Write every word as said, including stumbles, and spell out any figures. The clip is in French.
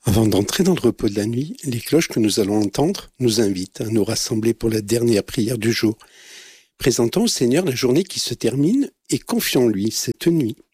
Avant d'entrer dans le repos de la nuit, les cloches que nous allons entendre nous invitent à nous rassembler pour la dernière prière du jour. Présentons au Seigneur la journée qui se termine et confions-lui cette nuit.